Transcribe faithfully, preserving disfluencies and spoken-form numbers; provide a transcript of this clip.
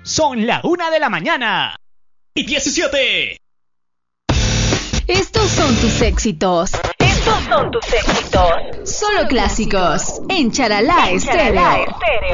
Son la una de la mañana y diecisiete. Estos son tus éxitos. Estos son tus éxitos. Solo clásicos en Charalá Estéreo.